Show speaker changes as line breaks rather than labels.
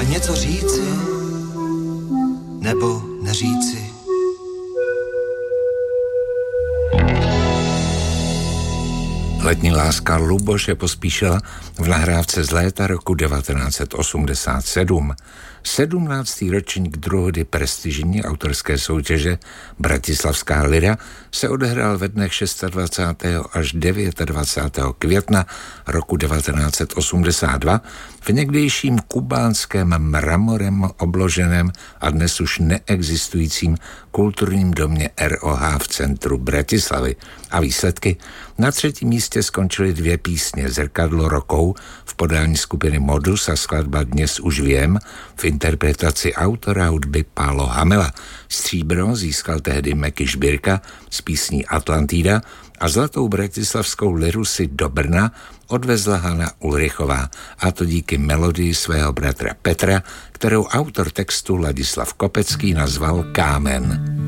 něco říci, nebo neříci.
Letní láska Luboše Pospíšila v nahrávce z léta roku 1987. 17. ročník druhody prestižní autorské soutěže Bratislavská Lyra se odehrál ve dnech 26. až 29. května roku 1982 v někdejším kubánském mramorem obloženém a dnes už neexistujícím kulturním domě ROH v centru Bratislavy. A výsledky? Na 3. místě skončily 2 písně: Zrkadlo rokou v podání skupiny Modus a skladba Dnes už vím v interpretaci autora hudby Pálo Hamela. Stříbro získal tehdy Meky Žbírka s písní Atlantida a zlatou bratislavskou liru si do Brna odvezla Hana Ulrichová, a to díky melodii svého bratra Petra, kterou autor textu Ladislav Kopecký nazval Kámen.